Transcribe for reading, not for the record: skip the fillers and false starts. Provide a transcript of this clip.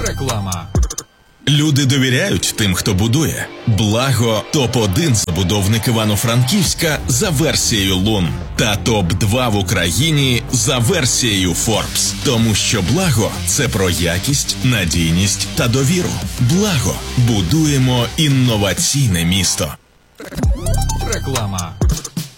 Реклама. Люди довіряють тим, хто будує. Благо – топ-1 забудовник Івано-Франківська за версією Лун. Та топ-2 в Україні за версією Forbes. Тому що Благо – це про якість, надійність та довіру. Благо. Будуємо інноваційне місто. Реклама.